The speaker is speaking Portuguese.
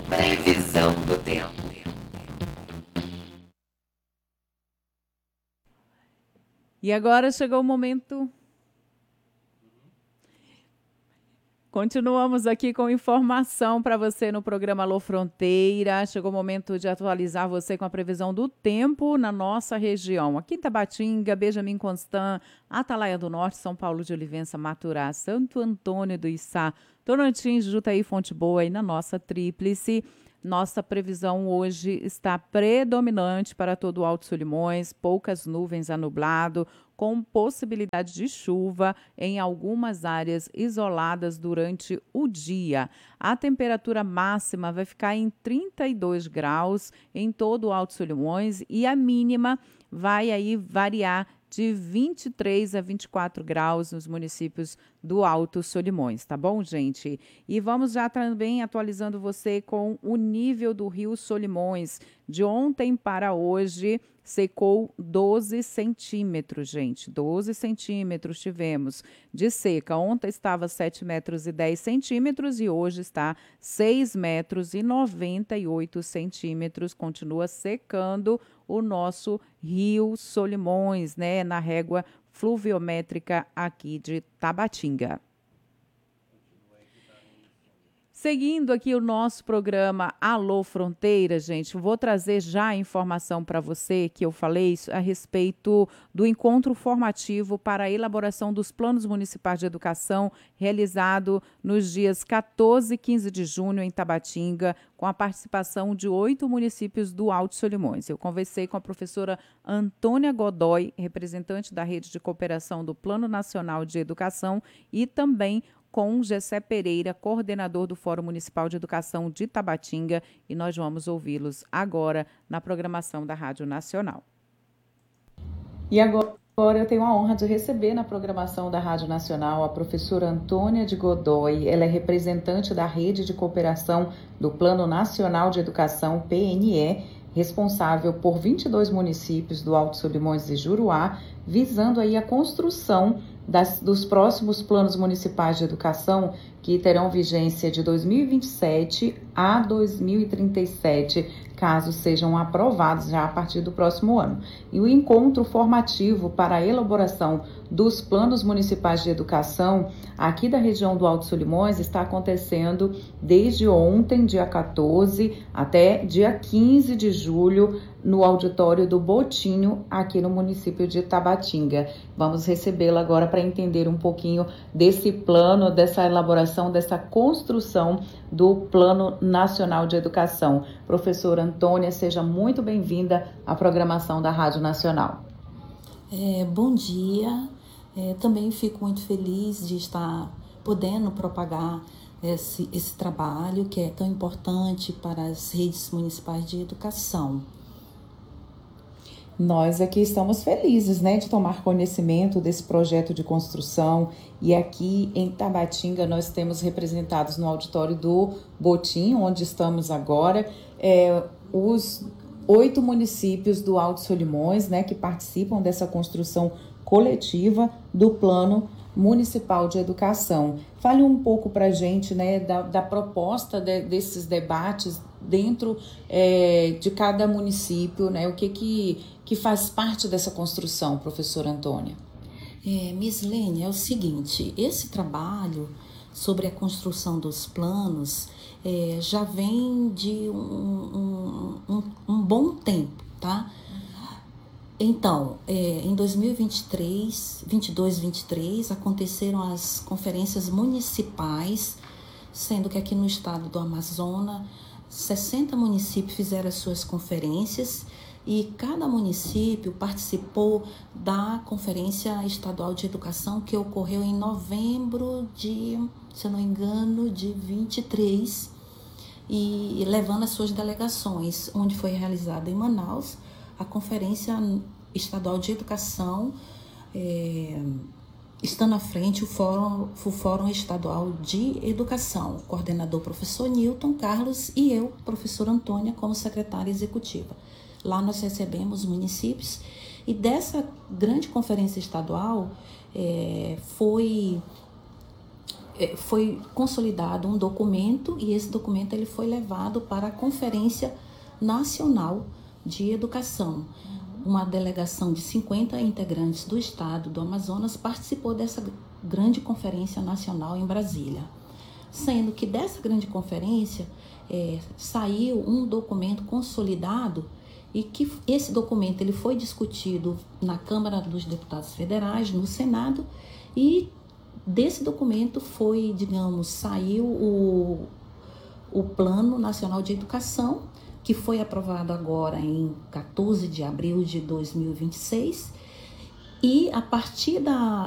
Previsão do tempo. E agora chegou o momento. Continuamos aqui com informação para você no programa Alô Fronteira. Chegou o momento de atualizar você com a previsão do tempo na nossa região. Aqui em Tabatinga, Benjamin Constant, Atalaia do Norte, São Paulo de Olivença, Maturá, Santo Antônio do Içá, Tonantins, Jutaí, Fonte Boa e na nossa tríplice. Nossa previsão hoje está predominante para todo o Alto Solimões, poucas nuvens a nublado, com possibilidade de chuva em algumas áreas isoladas durante o dia. A temperatura máxima vai ficar em 32 graus em todo o Alto Solimões e a mínima vai aí variar de 23 a 24 graus nos municípios do Alto Solimões, tá bom, gente? E vamos já também atualizando você com o nível do Rio Solimões. De ontem para hoje, secou 12 centímetros, gente. 12 centímetros tivemos de seca. Ontem estava 7 metros e 10 centímetros e hoje está 6 metros e 98 centímetros. Continua secando o nosso Rio Solimões, né, na régua fluviométrica aqui de Tabatinga. Seguindo aqui o nosso programa Alô Fronteira, gente, vou trazer já a informação para você que eu falei a respeito do encontro formativo para a elaboração dos planos municipais de educação realizado nos dias 14 e 15 de junho em Tabatinga, com a participação de 8 municípios do Alto Solimões. Eu conversei com a professora Antônia Godoy, representante da Rede de Cooperação do Plano Nacional de Educação, e também com Gessé Pereira, coordenador do Fórum Municipal de Educação de Tabatinga, e nós vamos ouvi-los agora na programação da Rádio Nacional. E agora eu tenho a honra de receber na programação da Rádio Nacional a professora Antônia de Godoy. Ela é representante da Rede de Cooperação do Plano Nacional de Educação, PNE, responsável por 22 municípios do Alto Solimões e Juruá, visando aí a construção dos próximos planos municipais de educação que terão vigência de 2027 a 2037, caso sejam aprovados já a partir do próximo ano. E o encontro formativo para a elaboração dos planos municipais de educação aqui da região do Alto Solimões está acontecendo desde ontem, dia 14, até dia 15 de julho, no auditório do Botinho, aqui no município de Tabatinga. Vamos recebê-la agora para entender um pouquinho desse plano, dessa elaboração, dessa construção do Plano Nacional de Educação. Professora Antônia, seja muito bem-vinda à programação da Rádio Nacional. Bom dia, também fico muito feliz de estar podendo propagar esse trabalho que é tão importante para as redes municipais de educação. Nós aqui estamos felizes, né, de tomar conhecimento desse projeto de construção, e aqui em Tabatinga nós temos representados no auditório do Botim, onde estamos agora, os 8 municípios do Alto Solimões, né, que participam dessa construção coletiva do Plano Municipal de Educação. Fale um pouco para a gente, né, da proposta desses debates dentro de cada município, né, o que faz parte dessa construção, professora Antônia? Miss Lene, é o seguinte, esse trabalho sobre a construção dos planos já vem de um bom tempo, tá? Então, em 2023, 22, 23, aconteceram as conferências municipais, sendo que aqui no estado do Amazonas, 60 municípios fizeram as suas conferências e cada município participou da Conferência Estadual de Educação que ocorreu em novembro de, se eu não me engano, de 23, e levando as suas delegações, onde foi realizada em Manaus a Conferência Estadual de Educação, estando à frente o Fórum Estadual de Educação, coordenador professor Newton Carlos e eu, professora Antônia, como secretária executiva. Lá nós recebemos municípios e dessa grande conferência estadual foi foi consolidado um documento e esse documento ele foi levado para a Conferência Nacional de Educação. Uma delegação de 50 integrantes do estado do Amazonas participou dessa grande conferência nacional em Brasília. Sendo que dessa grande conferência saiu um documento consolidado e que esse documento ele foi discutido na Câmara dos Deputados Federais, no Senado, e desse documento foi, saiu o Plano Nacional de Educação, que foi aprovado agora em 14 de abril de 2026, e a partir